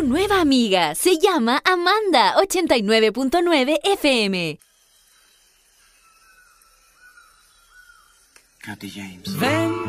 nueva amiga. Se llama Amanda, 89.9 FM. Kathy James. Ven.